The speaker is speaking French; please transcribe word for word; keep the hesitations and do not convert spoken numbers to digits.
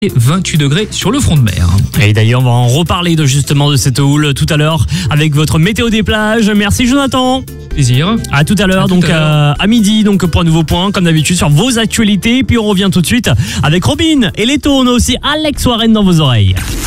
vingt-huit degrés sur le front de mer. Et d'ailleurs, on va en reparler de justement de cette houle tout à l'heure avec votre météo des plages. Merci Jonathan. Plaisir. À tout à l'heure, À tout donc à l'heure. euh, à midi, donc pour un nouveau point, comme d'habitude, sur vos actualités. Puis on revient tout de suite avec Robin et Leto. On a aussi Alex Warren dans vos oreilles.